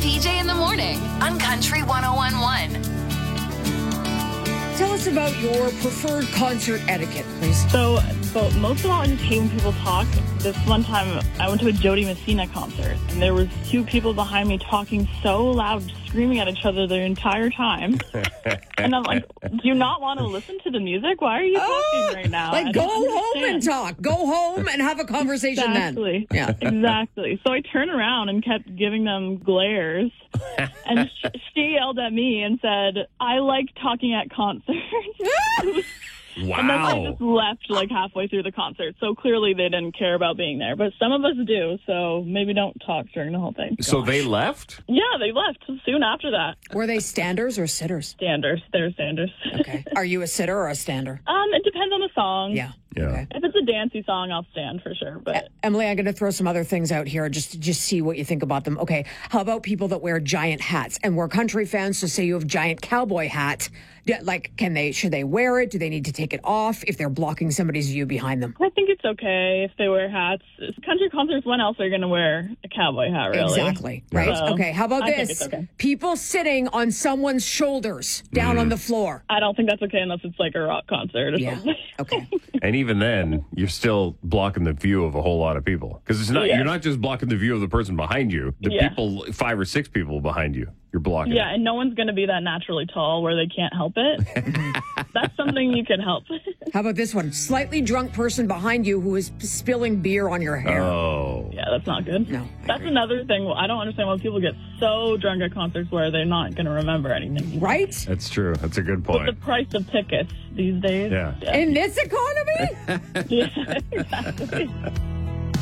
TJ in the morning on Country 101.1. Tell us about your preferred concert etiquette, please. So most of all, I just hate when people talk. This one time, I went to a Jody Messina concert, and there was two people behind me talking so loud, screaming at each other the entire time. And I'm like, do you not want to listen to the music? Why are you talking right now? Like, go home and talk. Go home and have a conversation exactly. then. Yeah. Exactly. So I turned around and kept giving them glares. And she yelled at me and said, I like talking at concerts. Wow. And then I just left like halfway through the concert. So clearly they didn't care about being there. But some of us do. So maybe don't talk during the whole thing. So they left? Yeah, they left soon after that. Were they standers or sitters? Standers. They're standers. Okay. Are you a sitter or a stander? It depends on the song. Yeah. Yeah. Okay. If it's a dancey song, I'll stand for sure. But Emily, I'm going to throw some other things out here just to see what you think about them. Okay. How about people that wear giant hats? And we're country fans, so say you have giant cowboy hat. Like, should they wear it? Do they need to take it off if they're blocking somebody's view behind them? I think it's okay if they wear hats. Country concerts, when else are you going to wear a cowboy hat, really? Exactly. Right. So, okay. How about I think this? it's okay. People sitting on someone's shoulders down on the floor. I don't think that's okay unless it's like a rock concert or something. Okay. And even then, you're still blocking the view of a whole lot of people. Because it's not you're not just blocking the view of the person behind you. The people, 5 or 6 people behind you, you're blocking. Yeah, and no one's going to be that naturally tall where they can't help it. That's something you can help. How about this one? Slightly drunk person behind you who is spilling beer on your hair. Oh. Yeah, that's not good. No. That's another thing. I don't understand why people get so drunk at concerts where they're not going to remember anything. Right? That's true. That's a good With point. the price of tickets these days. Yeah. In this economy? Yeah, exactly.